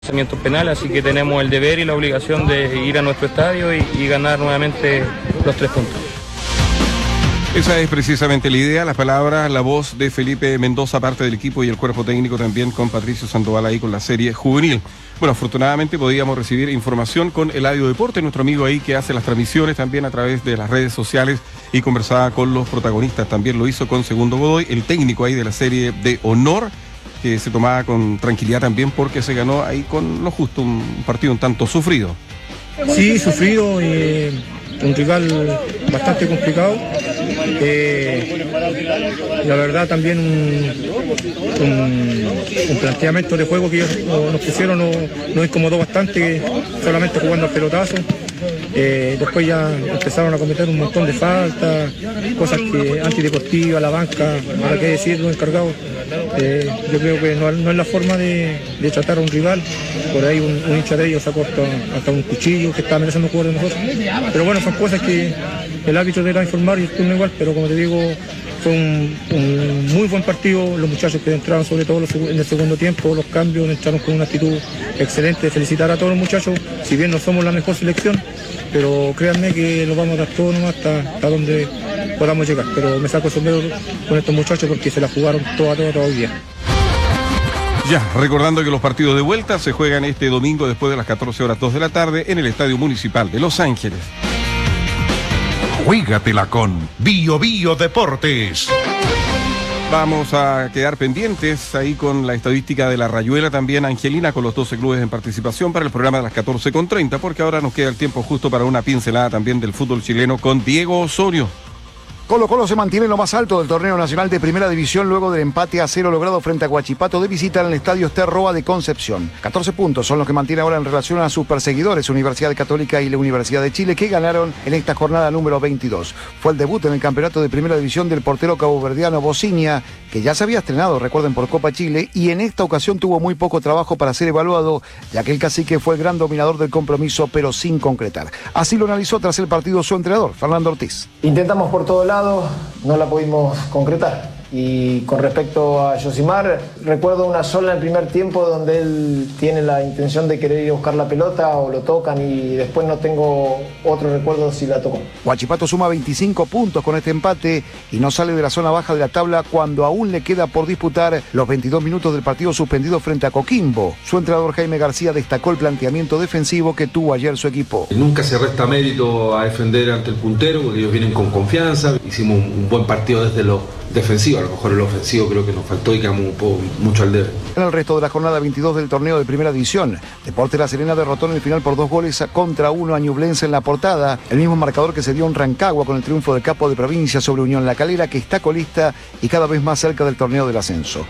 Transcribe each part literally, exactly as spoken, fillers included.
Lanzamientos penales, así que tenemos el deber y la obligación de ir a nuestro estadio y, y ganar nuevamente los tres puntos. Esa es precisamente la idea, las palabras, la voz de Felipe Mendoza, parte del equipo y el cuerpo técnico también con Patricio Sandoval ahí con la serie juvenil. Bueno, afortunadamente podíamos recibir información con Eladio Deporte, nuestro amigo ahí que hace las transmisiones también a través de las redes sociales y conversaba con los protagonistas, también lo hizo con Segundo Godoy, el técnico ahí de la serie de honor, que se tomaba con tranquilidad también porque se ganó ahí con lo justo, un partido un tanto sufrido. Sí, sufrido, eh, un rival bastante complicado. Eh, la verdad también un, un, un planteamiento de juego que ellos nos pusieron nos, nos incomodó bastante, solamente jugando al pelotazo. Eh, después ya empezaron a cometer un montón de faltas, cosas que antideportivas, la banca, para qué decir, los encargados. Eh, yo creo que no, no es la forma de, de tratar a un rival. Por ahí un, un hincha de ellos sacó hasta, hasta un cuchillo que estaba amenazando un jugador de nosotros. Pero bueno, son cosas que el árbitro deberá informar y el turno igual, pero como te digo, fue un, un muy buen partido. Los muchachos que entraron, sobre todo los, en el segundo tiempo, los cambios, entraron con una actitud excelente. Felicitar a todos los muchachos, si bien no somos la mejor selección, pero créanme que lo vamos a dar todo nomás hasta, hasta donde podamos llegar. Pero me saco el sombrero con estos muchachos porque se la jugaron toda, toda, todo el día. Ya, recordando que los partidos de vuelta se juegan este domingo después de las catorce horas dos de la tarde en el Estadio Municipal de Los Ángeles. Juégatela con Bio Bio Deportes. Vamos a quedar pendientes ahí con la estadística de la Rayuela también, Angelina, con los doce clubes en participación para el programa de las catorce con treinta, porque ahora nos queda el tiempo justo para una pincelada también del fútbol chileno con Diego Osorio. Colo-Colo se mantiene en lo más alto del torneo nacional de primera división luego del empate a cero logrado frente a Huachipato de visita en el estadio Sterroa de Concepción. catorce puntos son los que mantiene ahora en relación a sus perseguidores, Universidad Católica y la Universidad de Chile, que ganaron en esta jornada número veintidós. Fue el debut en el campeonato de primera división del portero caboverdiano Bocinia, que ya se había estrenado, recuerden, por Copa Chile, y en esta ocasión tuvo muy poco trabajo para ser evaluado, ya que el cacique fue el gran dominador del compromiso, pero sin concretar. Así lo analizó tras el partido su entrenador, Fernando Ortiz. Intentamos por todos lados, no la pudimos concretar. Y con respecto a Josimar, recuerdo una sola en el primer tiempo donde él tiene la intención de querer ir a buscar la pelota o lo tocan y después no tengo otro recuerdo si la tocó. Huachipato suma veinticinco puntos con este empate y no sale de la zona baja de la tabla cuando aún le queda por disputar los veintidós minutos del partido suspendido frente a Coquimbo. Su entrenador Jaime García destacó el planteamiento defensivo que tuvo ayer su equipo. Nunca se resta mérito a defender ante el puntero porque ellos vienen con confianza. Hicimos un buen partido desde lo defensivo, a lo mejor el ofensivo creo que nos faltó y quedamos un poco mucho al debe. En el resto de la jornada veintidós del torneo de primera división, Deportes La Serena derrotó en el final por dos goles contra uno a Ñublense en La Portada, el mismo marcador que se dio en Rancagua con el triunfo del capo de provincia sobre Unión La Calera, que está colista y cada vez más cerca del torneo del ascenso.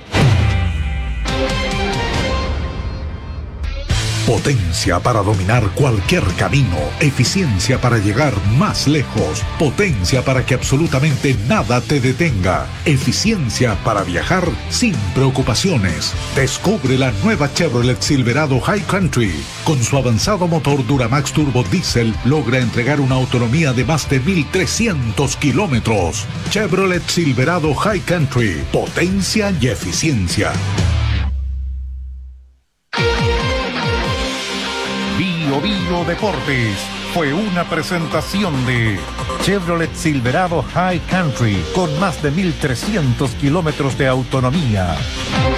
Potencia para dominar cualquier camino, eficiencia para llegar más lejos, potencia para que absolutamente nada te detenga, eficiencia para viajar sin preocupaciones. Descubre la nueva Chevrolet Silverado High Country. Con su avanzado motor Duramax Turbo Diesel logra entregar una autonomía de más de mil trescientos kilómetros. Chevrolet Silverado High Country, potencia y eficiencia. Bio Bio Deportes fue una presentación de Chevrolet Silverado High Country con más de mil trescientos kilómetros de autonomía.